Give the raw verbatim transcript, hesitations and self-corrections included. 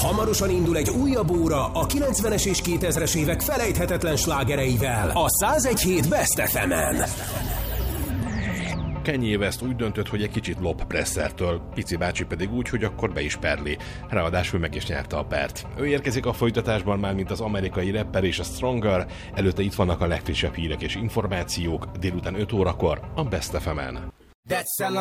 Hamarosan indul egy újabb óra a kilencvenes és kétezres évek felejthetetlen slágereivel a száz egy hét Best ef emen. Kanye West úgy döntött, hogy egy kicsit lop Pressertől, Pici bácsi pedig úgy, hogy akkor be is perli. Ráadásul meg is nyerte a pert. Ő érkezik a folytatásban már, mint az amerikai rapper és a Stronger. Előtte itt vannak a legfrissebb hírek és információk, délután öt órakor a Best ef emen.